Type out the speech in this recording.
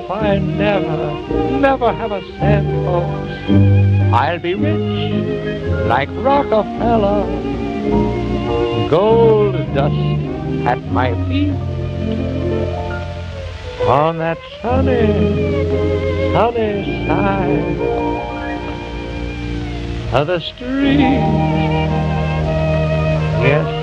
if I never have a cent, folks, I'll be rich like Rockefeller. Gold dust at my feet on that sunny side of the street. Yes,